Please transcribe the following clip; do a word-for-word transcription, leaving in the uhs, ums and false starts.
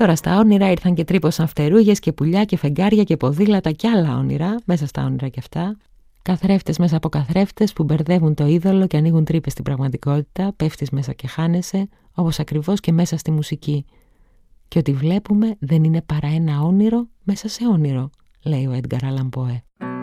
τώρα στα όνειρα ήρθαν και τρύπωσαν φτερούγες και πουλιά και φεγγάρια και ποδήλατα και άλλα όνειρα, μέσα στα όνειρα κι αυτά. Καθρέφτες μέσα από καθρέφτες που μπερδεύουν το είδωλο και ανοίγουν τρύπες στην πραγματικότητα, πέφτεις μέσα και χάνεσαι, όπως ακριβώς και μέσα στη μουσική. Και ό,τι βλέπουμε δεν είναι παρά ένα όνειρο μέσα σε όνειρο, λέει ο Έντγκαρ Άλαν Ποέ.